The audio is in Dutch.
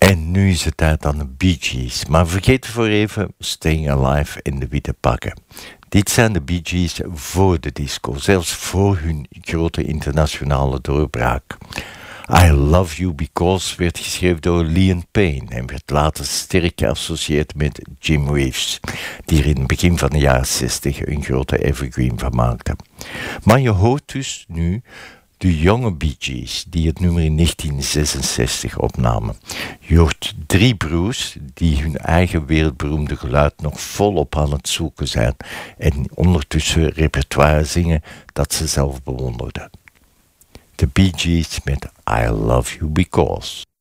En nu is het tijd aan de Bee Gees. Maar vergeet voor even Staying Alive in de witte pakken. Dit zijn de Bee Gees voor de disco, zelfs voor hun grote internationale doorbraak. I Love You Because werd geschreven door Liam Payne en werd later sterk geassocieerd met Jim Reeves, die er in het begin van de jaren 60 een grote evergreen van maakte. Maar je hoort dus nu de jonge Bee Gees, die het nummer in 1966 opnamen. Je hoort 3 broers die hun eigen wereldberoemde geluid nog volop aan het zoeken zijn en ondertussen repertoire zingen dat ze zelf bewonderden. De Bee Gees met I Love You Because.